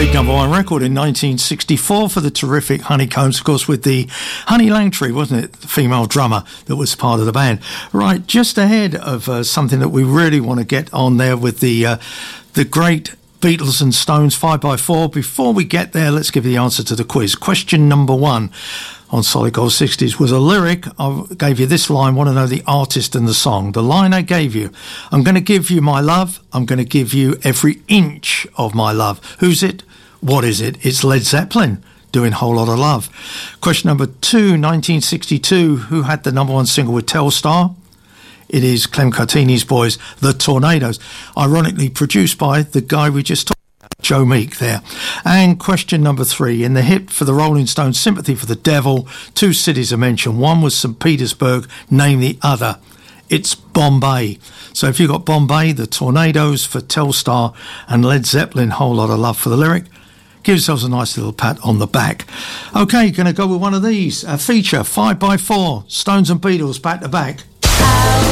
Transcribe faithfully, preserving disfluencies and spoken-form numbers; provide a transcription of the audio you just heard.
big number one record in nineteen sixty-four for the terrific Honeycombs, of course, with the Honey Langtry, wasn't it? The female drummer that was part of the band. Right, just ahead of uh, something that we really want to get on there with the uh, the great Beatles and Stones five by four. Before we get there, let's give you the answer to the quiz. Question number one on Solid Gold sixties was a lyric. I gave you this line, want to know the artist and the song. The line I gave you, I'm going to give you my love, I'm going to give you every inch of my love. Who's it? What is it? It's Led Zeppelin doing Whole Lot of Love. Question number two, nineteen sixty-two, who had the number one single with Telstar? It is Clem Cartini's Boys, The Tornadoes, ironically produced by the guy we just talked about, Joe Meek there. And question number three, in the hit for the Rolling Stones, Sympathy for the Devil, two cities are mentioned. One was Saint Petersburg, name the other. It's Bombay. So if you've got Bombay, The Tornadoes for Telstar, and Led Zeppelin, Whole Lot of Love for the lyric, give yourselves a nice little pat on the back. Okay, going to go with one of these. A feature, five by four, Stones and Beatles, back to back.